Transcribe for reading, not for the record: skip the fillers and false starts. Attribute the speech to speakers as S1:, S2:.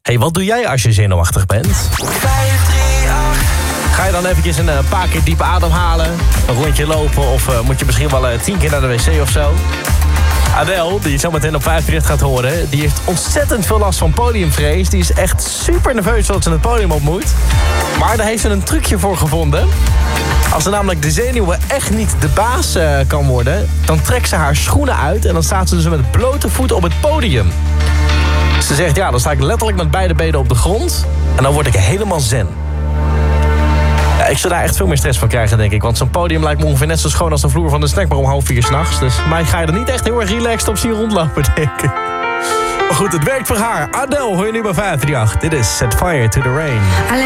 S1: Hey, wat doe jij als je zenuwachtig bent?
S2: 538.
S1: Ga je dan eventjes een paar keer diep ademhalen? Een rondje lopen? Of moet je misschien wel 10 keer naar de wc of zo? Adele, die je zo meteen op 538 gaat horen... die heeft ontzettend veel last van podiumvrees. Die is echt super nerveus dat ze het podium op moet. Maar daar heeft ze een trucje voor gevonden. Als ze namelijk de zenuwen echt niet de baas kan worden... dan trekt ze haar schoenen uit... en dan staat ze dus met blote voeten op het podium. Ze zegt, ja, dan sta ik letterlijk met beide benen op de grond... en dan word ik helemaal zen. Ja, ik zou daar echt veel meer stress van krijgen, denk ik. Want zo'n podium lijkt me ongeveer net zo schoon als de vloer van de snackbar om 3:30 s'nachts. Dus mij ga je er niet echt heel erg relaxed op zien rondlopen, denk ik. Maar goed, het werkt voor haar. Adele hoor je nu bij 538. Dit is Set Fire to the Rain.